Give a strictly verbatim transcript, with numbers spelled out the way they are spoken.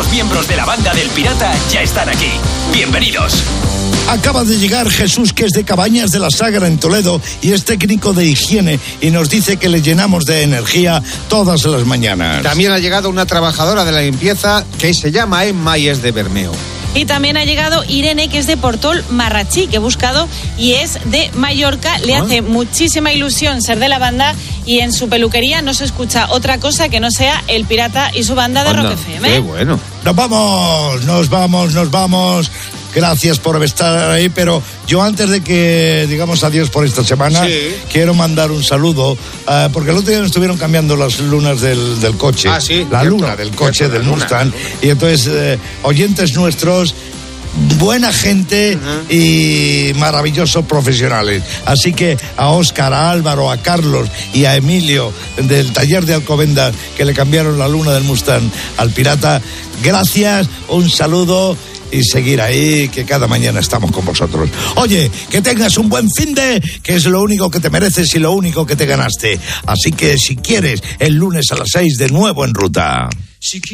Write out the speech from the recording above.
miembros de la banda del Pirata ya están aquí. Bienvenidos. Acaba de llegar Jesús, que es de Cabañas de la Sagra en Toledo y es técnico de higiene y nos dice que le llenamos de energía todas las mañanas. También ha llegado una trabajadora de la limpieza que se llama Emma y es de Bermeo. Y también ha llegado Irene, que es de Portol Marrachí, que he buscado y es de Mallorca. Le ¿Ah? hace muchísima ilusión ser de la banda y en su peluquería no se escucha otra cosa que no sea el Pirata y su banda de Rock F M. Qué bueno. Nos vamos, nos vamos, nos vamos. Gracias por estar ahí, pero yo antes de que digamos adiós por esta semana, sí. quiero mandar un saludo, uh, porque el otro día nos estuvieron cambiando las lunas del, del coche. Ah, sí. La cierto, luna del coche, cierto, del luna, Mustang. Y entonces, eh, oyentes nuestros, buena gente uh-huh. y maravillosos profesionales. Así que a Óscar, a Álvaro, a Carlos y a Emilio del taller de Alcobendas, que le cambiaron la luna del Mustang al Pirata, gracias, un saludo y seguir ahí, que cada mañana estamos con vosotros. Oye, que tengas un buen finde, que es lo único que te mereces y lo único que te ganaste. Así que si quieres, el lunes a las seis de nuevo en ruta.